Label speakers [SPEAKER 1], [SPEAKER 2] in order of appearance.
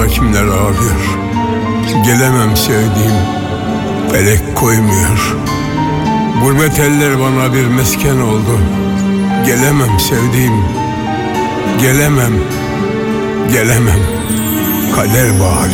[SPEAKER 1] bağrıma kimler ağlıyor. Gelemem sevdiğim, felek koymuyor. Gurbet eller bana bir mesken oldu. Gelemem sevdiğim, gelemem, gelemem. Kader bağırıyor.